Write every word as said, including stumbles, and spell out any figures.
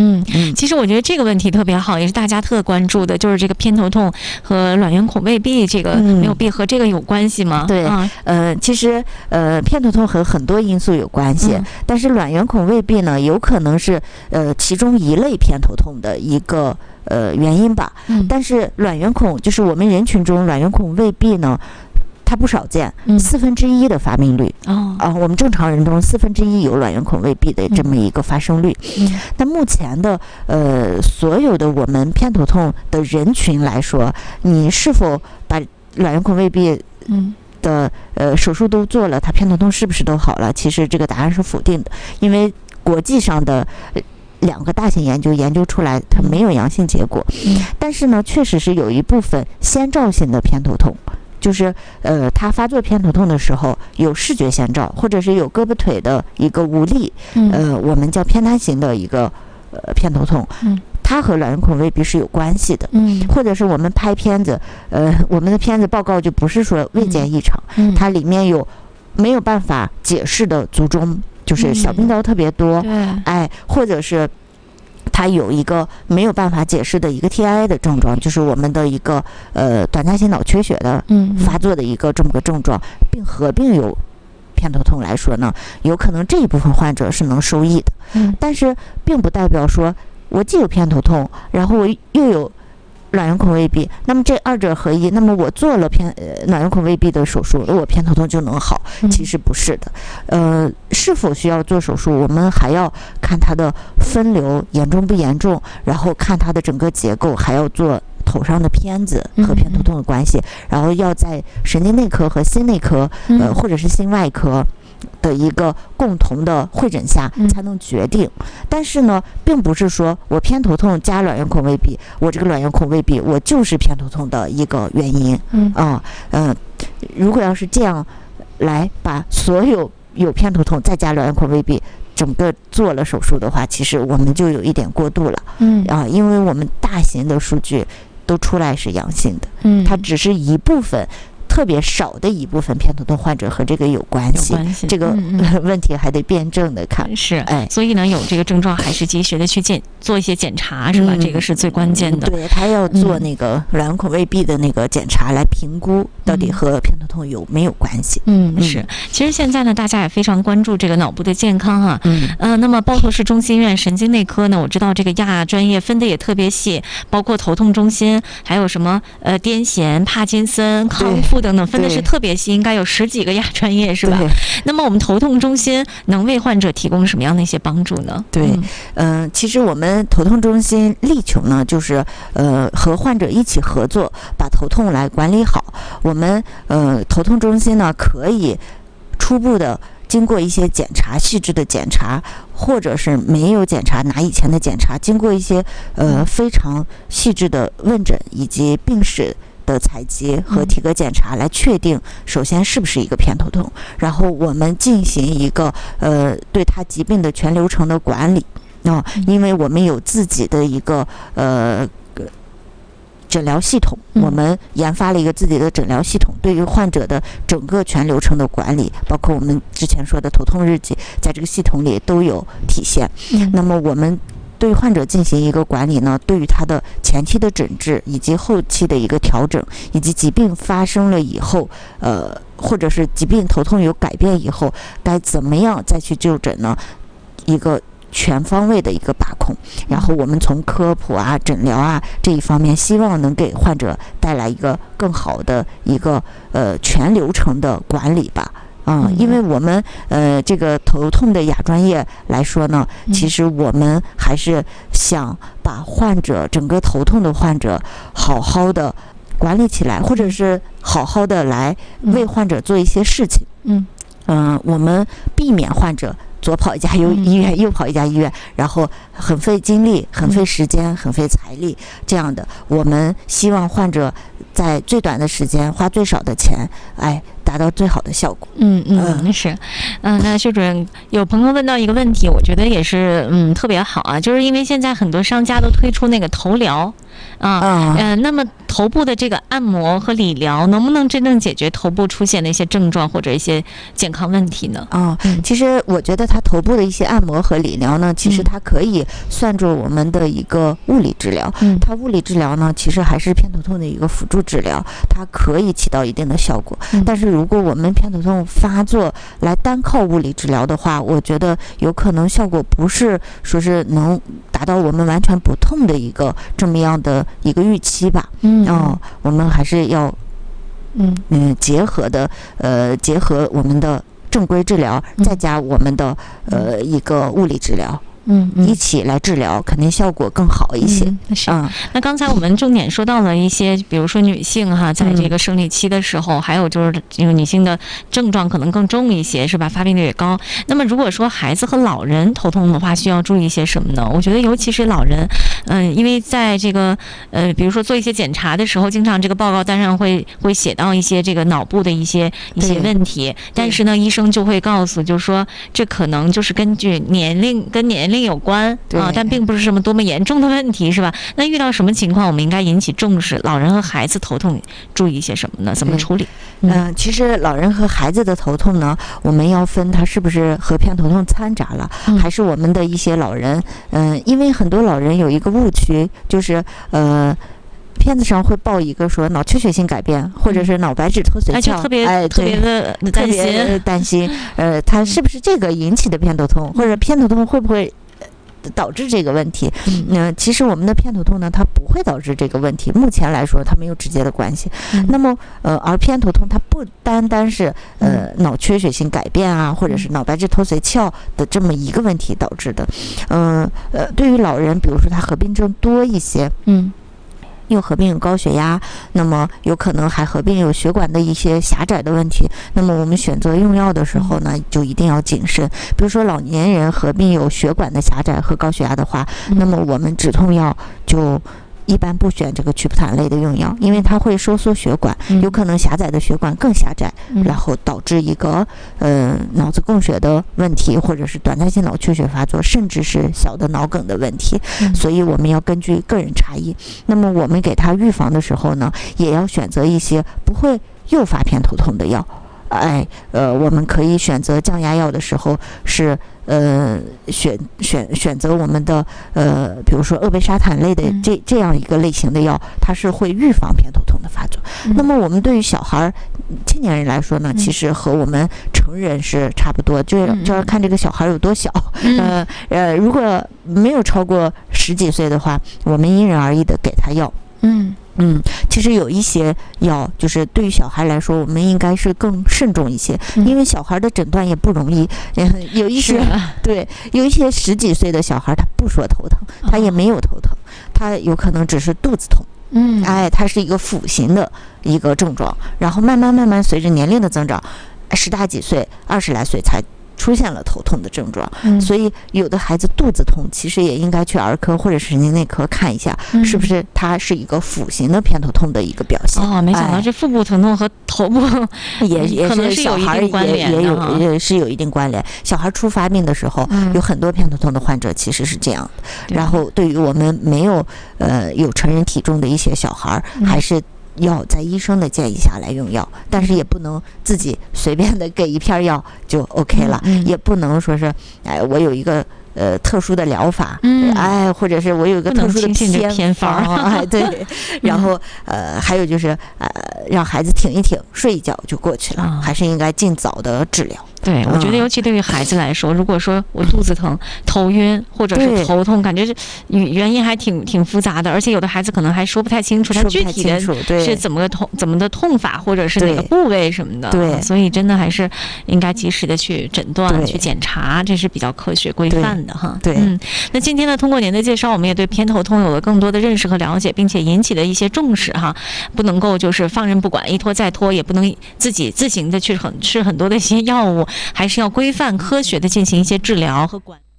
嗯嗯，其实我觉得这个问题特别好，也是大家特关注的，就是这个偏头痛和卵圆孔未闭这个没有闭合，这个有关系吗？ 对，啊、呃，其实呃，偏头痛和很多因素有关系，嗯、但是卵圆孔未闭呢，有可能是呃其中一类偏头痛的一个呃原因吧。嗯、但是卵圆孔就是我们人群中卵圆孔未闭呢。它不少见，四分之一的发病率、嗯、啊，我们正常人中四分之一有卵圆孔未闭的这么一个发生率。嗯，但目前的呃所有的我们偏头痛的人群来说，你是否把卵圆孔未闭嗯的呃手术都做了，它偏头痛是不是都好了？其实这个答案是否定的，因为国际上的两个大型研究研究出来，它没有阳性结果。嗯，但是呢，确实是有一部分先兆性的偏头痛。就是呃，他发作偏头痛的时候有视觉先兆，或者是有胳膊腿的一个无力，呃，我们叫偏瘫型的一个呃偏头痛，嗯，它和卵圆孔未闭是有关系的，嗯，或者是我们拍片子，呃，我们的片子报告就不是说未见异常，嗯，它里面有没有办法解释的卒中，就是小病灶特别多，嗯、哎，或者是。它有一个没有办法解释的一个 T I A 的症状，就是我们的一个呃短暂性脑缺血的发作的一个这么个症状，并合并有偏头痛来说呢，有可能这一部分患者是能受益的。嗯，但是并不代表说我既有偏头痛，然后我又有卵圆孔未闭，那么这二者合一，那么我做了偏呃卵圆孔未闭的手术，我偏头痛就能好？其实不是的。呃，是否需要做手术，我们还要看它的分流严重不严重，然后看它的整个结构，还要做头上的片子和偏头痛的关系，然后要在神经内科和心内科，呃，或者是心外科。的一个共同的会诊下才能决定，嗯、但是呢，并不是说我偏头痛加卵圆孔未闭，我这个卵圆孔未闭我就是偏头痛的一个原因。嗯啊嗯、呃，如果要是这样来把所有有偏头痛再加卵圆孔未闭整个做了手术的话，其实我们就有一点过度了。嗯啊，因为我们大型的数据都出来是阳性的，嗯，它只是一部分。特别少的一部分偏头痛患者和这个有关系，关系这个、嗯、问题还得辩证的看。 是，哎，所以呢，有这个症状还是及时的去检做一些检查，是吧？嗯、这个是最关键的。 对，他要做那个卵圆孔未闭的那个检查来评估到底和偏头痛有没有关系。 嗯，嗯是。其实现在呢，大家也非常关注这个脑部的健康啊。嗯。呃，那么包括是中心医院神经内科呢，我知道这个亚专业分的也特别细，包括头痛中心，还有什么呃癫痫、帕金森、康复。等等分的是特别细，应该有十几个亚专业是吧？那么我们头痛中心能为患者提供什么样的一些帮助呢？ 对，嗯、呃，其实我们头痛中心力求呢，就是呃和患者一起合作，把头痛来管理好。我们呃头痛中心呢，可以初步的经过一些检查，细致的检查，或者是没有检查拿以前的检查，经过一些呃非常细致的问诊以及病史。的采集和体格检查来确定，首先是不是一个偏头痛，然后我们进行一个呃对他疾病的全流程的管理啊、呃，因为我们有自己的一个呃诊疗系统，我们研发了一个自己的诊疗系统，对于患者的整个全流程的管理，包括我们之前说的头痛日记，在这个系统里都有体现。那么我们对患者进行一个管理呢，对于他的前期的诊治以及后期的一个调整，以及疾病发生了以后，呃，或者是疾病头痛有改变以后，该怎么样再去就诊呢？一个全方位的一个把控，然后我们从科普啊、诊疗啊这一方面，希望能给患者带来一个更好的一个呃全流程的管理吧。啊、嗯，因为我们呃这个头痛的亚专业来说呢，其实我们还是想把患者整个头痛的患者好好的管理起来，或者是好好的来为患者做一些事情。嗯嗯、呃，我们避免患者左跑一家右医院，右跑一家医院，然后很费精力、很费时间、很费财力这样的。我们希望患者在最短的时间花最少的钱，哎。达到最好的效果。 嗯嗯是，嗯、呃，那薛主任有朋友问到一个问题，我觉得也是嗯特别好啊，就是因为现在很多商家都推出那个头疗啊，嗯、呃，那么头部的这个按摩和理疗能不能真正解决头部出现的一些症状或者一些健康问题呢？ 啊、哦嗯，其实我觉得它头部的一些按摩和理疗呢，其实它可以算作我们的一个物理治疗。嗯，它物理治疗呢，其实还是偏头痛的一个辅助治疗，它可以起到一定的效果。嗯、但是如果我们偏头痛发作来单靠物理治疗的话，我觉得有可能效果不是说是能达到我们完全不痛的一个这么样的一个预期吧。嗯，哦，我们还是要嗯嗯结合的呃结合我们的正规治疗，再加我们的呃一个物理治疗。嗯，一起来治疗，肯定效果更好一些。 嗯，是。嗯，那刚才我们重点说到了一些，比如说女性哈，在这个生理期的时候，嗯、还有就是这个女性的症状可能更重一些，是吧？发病率也高。那么如果说孩子和老人头痛的话，需要注意一些什么呢？我觉得尤其是老人，嗯，因为在这个呃，比如说做一些检查的时候，经常这个报告单上会会写到一些这个脑部的一些一些问题，但是呢，医生就会告诉，就是说这可能就是根据年龄跟年龄有关啊，但并不是什么多么严重的问题，是吧？那遇到什么情况我们应该引起重视？老人和孩子头痛注意一些什么呢？怎么处理？ 嗯、呃，其实老人和孩子的头痛呢，我们要分他是不是和偏头痛掺杂了，嗯、还是我们的一些老人，嗯、呃，因为很多老人有一个误区，就是呃。片子上会报一个说脑缺血性改变，或者是脑白质脱髓鞘， 特别哎特别的担心担心，呃，它是不是这个引起的偏头痛，或者偏头痛会不会导致这个问题？嗯、呃，其实我们的偏头痛呢，它不会导致这个问题，目前来说它没有直接的关系。嗯、那么呃，而偏头痛它不单单是呃脑缺血性改变啊，或者是脑白质脱髓鞘的这么一个问题导致的。嗯 呃, 呃，对于老人，比如说他合并症多一些，嗯。又合并有高血压，那么有可能还合并有血管的一些狭窄的问题。那么我们选择用药的时候呢，就一定要谨慎。比如说老年人合并有血管的狭窄和高血压的话，那么我们止痛药就一般不选这个曲普坦类的用药，因为它会收缩血管，有可能狭窄的血管更狭窄，嗯、然后导致一个呃脑子供血的问题，或者是短暂性脑缺血发作，甚至是小的脑梗的问题。嗯、所以我们要根据个人差异。那么我们给他预防的时候呢，也要选择一些不会诱发偏头痛的药。哎，呃，我们可以选择降压药的时候是呃选选选择我们的呃，比如说鄂贝沙坦类的这这样一个类型的药，它是会预防偏头痛的发作。嗯、那么我们对于小孩、青年人来说呢，其实和我们成人是差不多，就就要看这个小孩有多小。呃呃，如果没有超过十几岁的话，我们因人而异的给他药。嗯。嗯，其实有一些药，就是对于小孩来说，我们应该是更慎重一些，嗯、因为小孩的诊断也不容易。有一些、啊、对，有一些十几岁的小孩，他不说头疼，他也没有头疼，他有可能只是肚子痛。嗯，哎，它是一个辅型的一个症状，然后慢慢慢慢随着年龄的增长，十大几岁、二十来岁才出现了头痛的症状。嗯、所以有的孩子肚子痛，其实也应该去儿科或者神经内科看一下，嗯、是不是它是一个辅型的偏头痛的一个表现。 哦，没想到这腹部疼痛和头部也也可能是有一定关联的， 也有也是有一定关联。小孩初发病的时候，嗯、有很多偏头痛的患者其实是这样的。然后对于我们没有呃有成人体重的一些小孩，嗯、还是要在医生的建议下来用药，但是也不能自己随便的给一片药就 OK 了，嗯、也不能说是哎我有一个呃特殊的疗法，嗯、哎或者是我有一个特殊的偏偏方， 哎对，然后呃还有就是呃让孩子挺一挺，睡一觉就过去了，嗯、还是应该尽早的治疗。 对，我觉得尤其对于孩子来说，如果说我肚子疼、头晕或者是头痛，感觉是原因还挺挺复杂的，而且有的孩子可能还说不太清楚他具体的是怎么个痛、怎么的痛法，或者是哪个部位什么的。对，所以真的还是应该及时的去诊断、去检查，这是比较科学规范的哈。 对， 嗯，那今天呢，通过您的介绍，我们也对偏头痛有了更多的认识和了解，并且引起了一些重视哈，不能够就是放任不管，一拖再拖，也不能自己自行的去很吃很多的一些药物。还是要规范科学的进行一些治疗和管理。